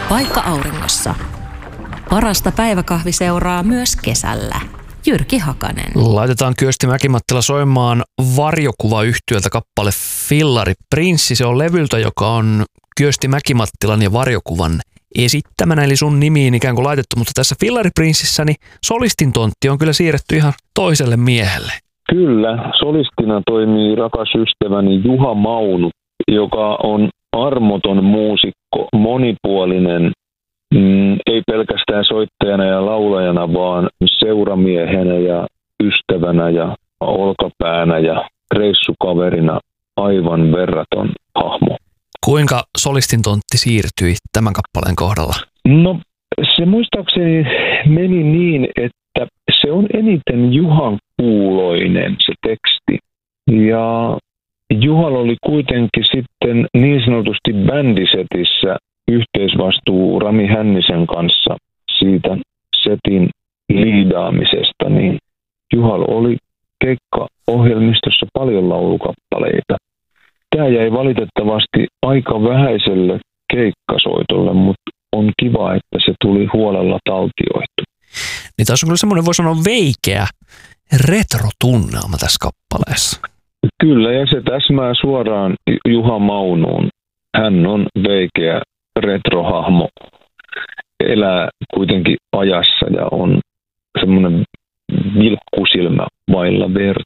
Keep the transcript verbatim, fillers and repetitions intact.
Paikka auringossa. Parasta päiväkahviseuraa myös kesällä. Jyrki Hakanen. Laitetaan Kyösti Mäki-Mattila soimaan Varjokuva-yhtyöltä kappale Fillari Prinssi. Se on levyltä, joka on Kyösti Mäki-Mattilan ja Varjokuvan esittämänä, eli sun nimiin ikään kuin laitettu. Mutta tässä Fillari Prinssissä niin solistin tontti on kyllä siirretty ihan toiselle miehelle. Kyllä, solistina toimii rakas ystäväni Juha Maunu, joka on armoton muusikko, monipuolinen, mm, ei pelkästään soittajana ja laulajana, vaan seuramiehenä ja ystävänä ja olkapäänä ja reissukaverina aivan verraton hahmo. Kuinka solistin tontti siirtyi tämän kappaleen kohdalla? No se muistaakseni meni niin, että se on eniten Juhan kuuloinen se teksti. Ja Juhalla oli kuitenkin sitten niin sanotusti bändisetissä yhteisvastuu Rami Hännisen kanssa siitä setin liidaamisesta, niin Juhalla oli keikkaohjelmistossa paljon laulukappaleita. Tämä jäi valitettavasti aika vähäiselle keikkasoitolle, mutta on kiva, että se tuli huolella taltioitu. Niin tässä on kyllä semmoinen, voi sanoa, veikeä retrotunnelma tässä kappaleessa. Kyllä, ja se täsmää suoraan Juha Maunuun. Hän on veikeä retrohahmo, elää kuitenkin ajassa ja on semmoinen vilkkusilmä vailla verta.